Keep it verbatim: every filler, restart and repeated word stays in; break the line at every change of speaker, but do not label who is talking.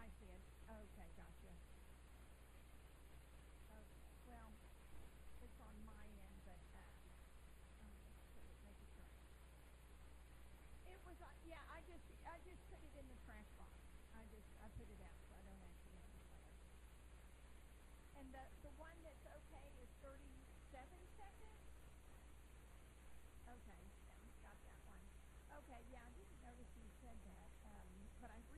I see it. Okay, gotcha. Okay, well, it's on my end, but um, I'm just put it, making sure. It was, uh, yeah. I just, I just put it in the trash box. I just, I put it out so I don't accidentally tell her. And the the one that's okay is thirty-seven seconds. Okay, yeah, got that one. Okay, yeah, I didn't notice you said that, um, but I